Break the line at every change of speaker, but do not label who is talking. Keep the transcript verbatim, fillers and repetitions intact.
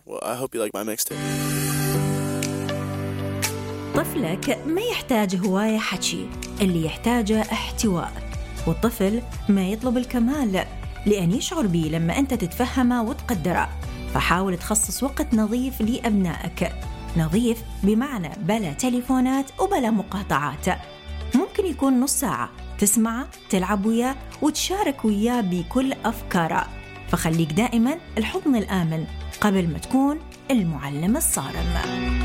Well, I hope you like my mixtape.
طفلك ما يحتاج هواية حكي، اللي يحتاجه احتواء. والطفل ما يطلب الكمال، لأن يشعر بيه لما أنت تتفهمه وتقدره. فحاول تخصص وقت نظيف لأبنائك. نظيف بمعنى بلا تليفونات وبلا مقاطعات. ممكن يكون نص ساعة تسمعه، تلعب وياه وتشارك وياه بكل أفكاره. فخليك دائما الحضن الآمن قبل ما تكون المعلم الصارم.